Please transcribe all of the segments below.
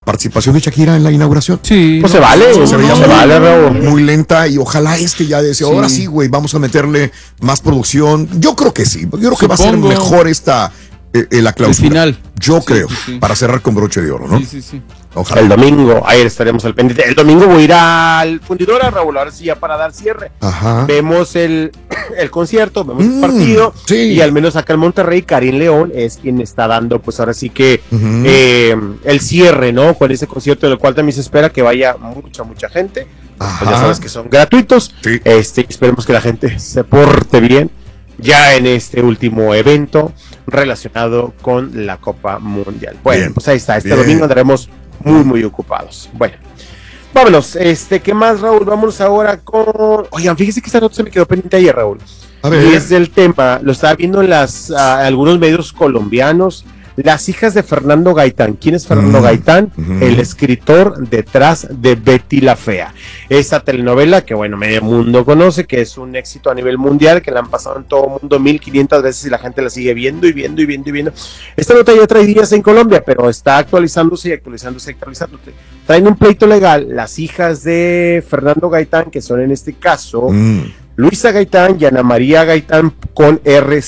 participación de Shakira en la inauguración. Sí. Pues se vale, Raúl. Muy lenta y ojalá ya decía, ahora sí, güey, vamos a meterle más producción. Yo creo que sí, yo creo que va a ser mejor la clausura. El final. Yo creo, para cerrar con broche de oro, ¿no? Sí. Ojalá. El domingo, ahí estaremos al pendiente. El domingo voy a ir al Fundidora, Raúl, ahora sí ya para dar cierre. Ajá. Vemos el concierto, vemos el partido, y al menos acá en Monterrey, Karim León es quien está dando, pues ahora sí que el cierre, ¿no? Con ese concierto, en el cual también se espera que vaya mucha gente. Pues ya sabes que son gratuitos. Sí. Esperemos que la gente se porte bien ya en este último evento relacionado con la Copa Mundial. Bueno, pues ahí está. Domingo andaremos muy ocupados. Bueno, vámonos. ¿Qué más, Raúl? Vámonos ahora con... Oigan, fíjese que esta nota se me quedó pendiente ayer, Raúl. A ver. Y es del tema, lo estaba viendo en algunos medios colombianos. Las hijas de Fernando Gaitán. ¿Quién es Fernando Gaitán? El escritor detrás de Betty la Fea. Esta telenovela que, bueno, medio mundo conoce, que es un éxito a nivel mundial, que la han pasado en todo el mundo 1500 veces y la gente la sigue viendo y viendo. Esta nota ya trae días en Colombia, pero está actualizándose. Traen un pleito legal las hijas de Fernando Gaitán, que son en este caso... Luisa Gaitán y Ana María Gaitán con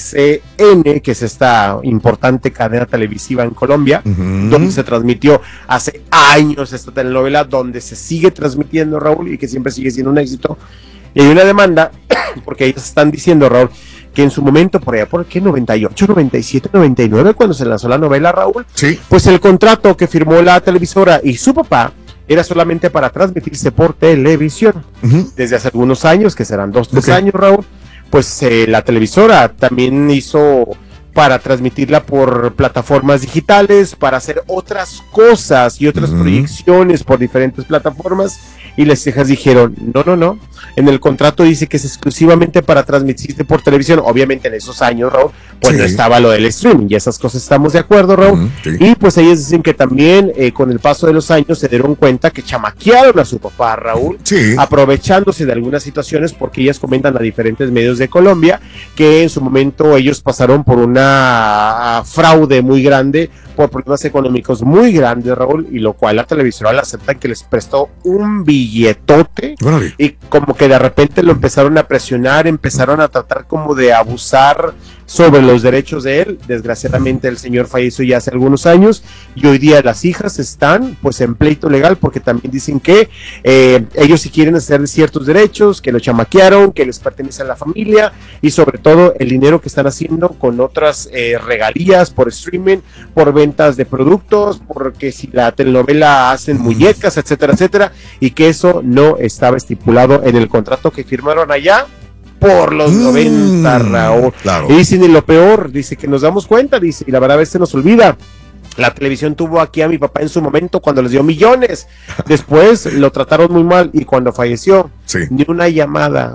RCN, que es esta importante cadena televisiva en Colombia, donde se transmitió hace años esta telenovela, donde se sigue transmitiendo, Raúl, y que siempre sigue siendo un éxito. Y hay una demanda, porque ellos están diciendo, Raúl, que en su momento, por allá, ¿por qué? 98, 97, 99, cuando se lanzó la novela, Raúl, pues el contrato que firmó la televisora y su papá era solamente para transmitirse por televisión. Desde hace algunos años, que serán 2-3 años, Raúl, pues la televisora también hizo para transmitirla por plataformas digitales, para hacer otras cosas y otras proyecciones por diferentes plataformas, y las hijas dijeron, no, en el contrato dice que es exclusivamente para transmitirse por televisión. Obviamente en esos años, Raúl, pues no estaba lo del streaming y esas cosas, estamos de acuerdo, Raúl. Y pues ellos dicen que también con el paso de los años se dieron cuenta que chamaquearon a su papá, Raúl, aprovechándose de algunas situaciones, porque ellas comentan a diferentes medios de Colombia que en su momento ellos pasaron por una fraude muy grande, por problemas económicos muy grandes, Raúl, y lo cual la televisora le aceptan que les prestó un billetote, y como que de repente lo empezaron a presionar, empezaron a tratar como de abusar sobre los derechos de él. Desgraciadamente el señor falleció ya hace algunos años, y hoy día las hijas están pues en pleito legal, porque también dicen que ellos sí quieren hacer ciertos derechos, que lo chamaquearon, que les pertenece a la familia, y sobre todo el dinero que están haciendo con otras regalías por streaming, por ventas de productos, porque si la telenovela hacen muñecas, etcétera, y que eso no estaba estipulado en el contrato que firmaron allá por los 90, Raúl. Y dicen, y lo peor, dice que nos damos cuenta, dice, y la verdad a veces nos olvida. La televisión tuvo aquí a mi papá en su momento cuando les dio millones. Después lo trataron muy mal, y cuando falleció, ni una llamada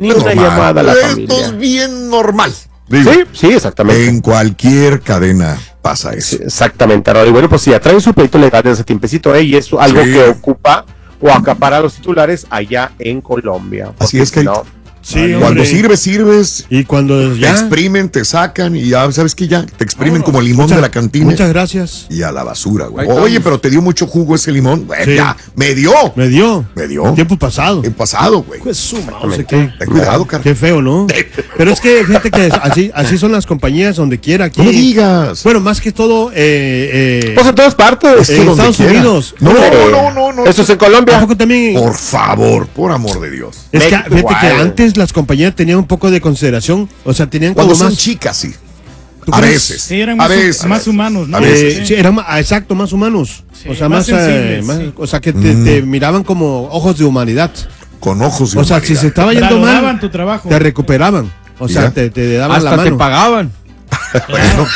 a la familia. Esto es bien normal. Digo, sí, exactamente. En cualquier cadena pasa eso. Exactamente, Raúl. Y bueno, pues ya traen su pleito legal desde hace tiempecito, y es algo que ocupa o acapara a los titulares allá en Colombia. Así es que cuando sirves, y cuando te exprimen, te sacan, y ya sabes que ya te exprimen como limón de la cantina. Muchas gracias. Y a la basura, güey. Oye, pero te dio mucho jugo ese limón. Ya, me dio. Tiempo pasado. En pasado, güey. Pues ten cuidado, cara. Qué feo, ¿no? Pero es que fíjate que así son las compañías donde quiera. Aquí. No digas. Bueno, más que todo. Pues en todas partes. En Estados Unidos. No. Eso es en Colombia. Tampoco también. Por favor, por amor de Dios. Es que fíjate que antes las compañías tenían un poco de consideración, o sea, tenían como cuando más... son chicas, sí. A veces. Sí, eran más humanos, ¿no? Sí, eran exacto, más humanos. Sí, o sea, más o sea, que te miraban como ojos de humanidad. Con ojos de humanidad. O sea, si se estaba yendo mal, tu trabajo. Te recuperaban. O sea, te daban la mano. Hasta te pagaban. Bueno,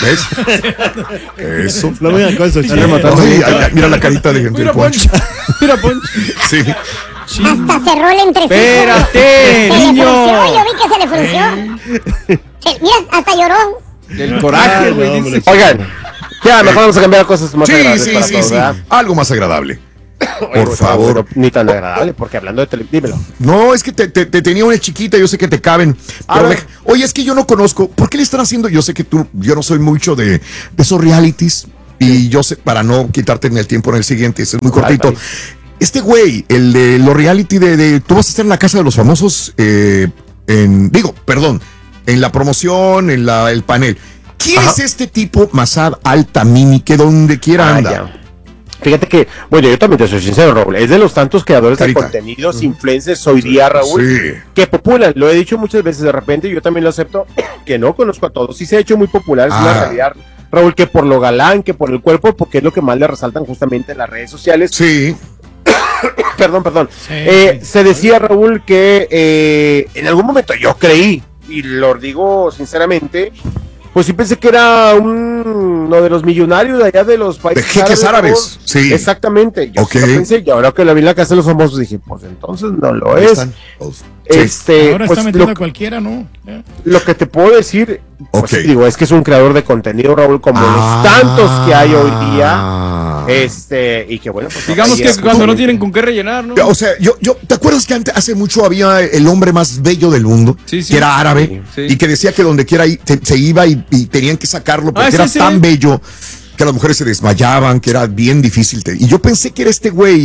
¿ves? Eso. No me digan cosas. Mira la carita de gente. Mira, Poncho. Sí. Hasta cerró el entrecejo. Espérate, niño. Yo vi que se le frunció. Mira, hasta lloró. Del coraje, güey. Oigan, ya, mejor vamos a cambiar cosas más agradables para todos, sí. ¿verdad? Algo más agradable. Por favor. Ni tan agradable, porque hablando de dímelo. No, es que te tenía una chiquita, yo sé que te caben. Oye, es que yo no conozco. ¿Por qué le están haciendo? Yo sé que yo no soy mucho de esos realities. Y yo sé, para no quitarte el tiempo en el siguiente, es muy cortito. Este güey, el de los reality tú vas a estar en la casa de los famosos, en la promoción, en el panel. ¿Quién es este tipo, Massad Altamini, que donde quiera anda? Ya. Fíjate que, bueno, yo también te soy sincero, Raúl, es de los tantos creadores de contenidos, influencers hoy día, Raúl, que populan. Lo he dicho muchas veces, de repente, yo también lo acepto, que no conozco a todos. Sí se ha hecho muy popular, es una realidad, Raúl, que por lo galán, que por el cuerpo, porque es lo que más le resaltan justamente en las redes sociales. Sí. Perdón. Se decía, Raúl, que en algún momento yo creí, y lo digo sinceramente, pues sí pensé que era uno de los millonarios de allá de los países de jeques árabes. Sí. Exactamente. Yo sí lo pensé, y ahora que la vi en la casa de los famosos dije, pues entonces no lo es. Ahora pues está metiendo a cualquiera, ¿no? Lo que te puedo decir, pues digo, es que es un creador de contenido, Raúl, como los tantos que hay hoy día. Y que bueno, pues digamos que cuando no tienen con qué rellenar, ¿no? O sea, ¿te acuerdas que hace mucho había el hombre más bello del mundo? Sí. Que era árabe, y que decía que donde quiera se iba y tenían que sacarlo porque era tan bello que las mujeres se desmayaban, que era bien difícil. Y yo pensé que era este güey,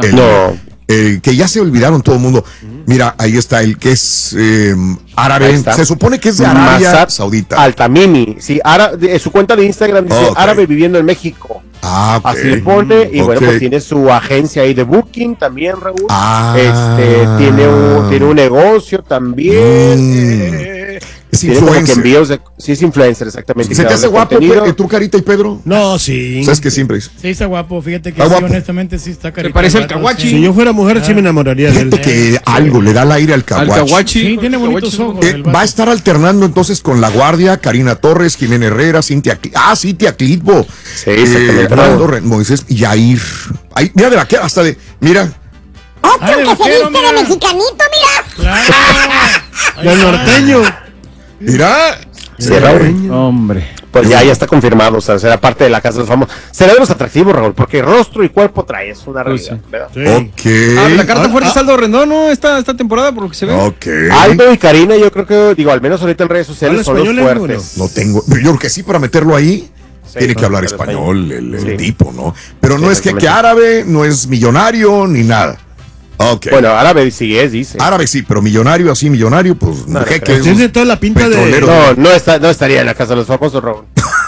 que ya se olvidaron todo el mundo. Mira, ahí está el que es árabe. Se supone que es de Arabia Saudita. Altamini, sí, su cuenta de Instagram dice árabe viviendo en México. Así le pone, y bueno, pues tiene su agencia ahí de booking también, Raúl. Tiene un negocio también. Es influencer. Sí, es influencer, exactamente. ¿Se te hace guapo tú, Carita y Pedro? No, sí. ¿Sabes que siempre es? Sí, está guapo. Fíjate que sí, honestamente sí está Carita. ¿Te parece el Kawachi? Si yo fuera mujer, sí me enamoraría de él. Fíjate que algo le da el aire al Kawachi. Sí, tiene bonitos ojos. Va a estar alternando entonces con La Guardia, Karina Torres, Jimena Herrera, Cintia Clitbo. Sí, exactamente. Moisés y Yair. Mira de vaquero, hasta de. Mira. Otro que se viste de mexicanito, mira. Claro. Del norteño. Mira. Sí, Raúl. Hombre. Pues ya está confirmado, o sea, será parte de la casa de los famosos. Será de los atractivos, Raúl, porque rostro y cuerpo trae, es una realidad, ¿verdad? Sí. La carta fuerte Aldo Rendón, ¿no? Esta temporada, por lo que se ve. Aldo y Karina, yo creo que, digo, al menos ahorita en redes sociales son los fuertes. No tengo, yo creo que sí, para meterlo ahí. Tiene que hablar español el tipo, ¿no? Pero no es que árabe, no es millonario ni nada. Bueno, árabe sí dice. Árabe sí, pero millonario, pues no, tiene toda la pinta de... No estaría en la casa de los famosos, Raúl.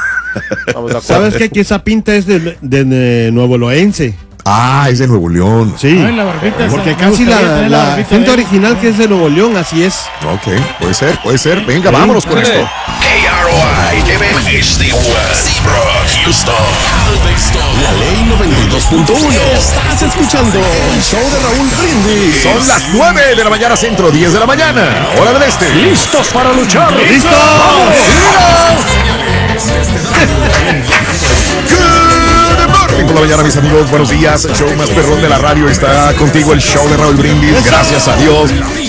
¿Sabes qué? Que esa pinta es de Nuevo Loense. Es de Nuevo León. Sí, porque casi la gente original que es de Nuevo León, así es. Puede ser. Venga, vámonos con esto. KROI, HD1, Seabrook, Houston, La Ley 92.1. Estás escuchando el show de Raúl Brindis. Son las 9 de la mañana centro, 10 de la mañana, hora del este. ¿Listos para luchar? ¡Listos! Por la mañana, mis amigos, buenos días. El show más perrón de la radio está contigo, el show de Raúl Brindis. Gracias a Dios.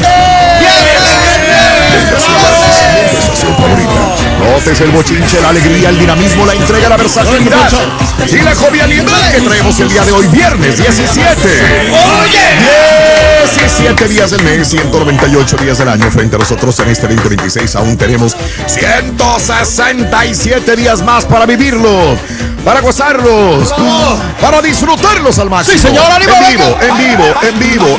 Notes el bochinche, la alegría, el dinamismo, la entrega, la versatilidad y la jovialidad que traemos el día de hoy, viernes 17. 17 días del mes, 198 días del año. Frente a nosotros en este 2026 aún tenemos 167 días más para vivirlos, para gozarlos, para disfrutarlos al máximo. Sí, señor, en vivo.